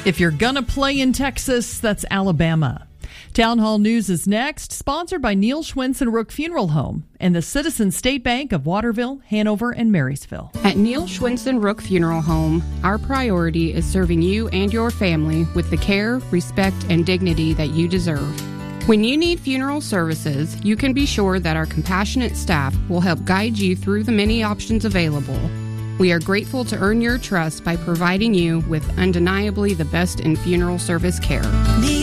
If you're gonna play in Texas, that's Alabama. Town Hall News is next, sponsored by Neil Schwensen Rook Funeral Home and the Citizens State Bank of Waterville, Hanover, and Marysville. At Neil Schwensen Rook Funeral Home, our priority is serving you and your family with the care, respect, and dignity that you deserve. When you need funeral services, you can be sure that our compassionate staff will help guide you through the many options available. We are grateful to earn your trust by providing you with undeniably the best in funeral service care.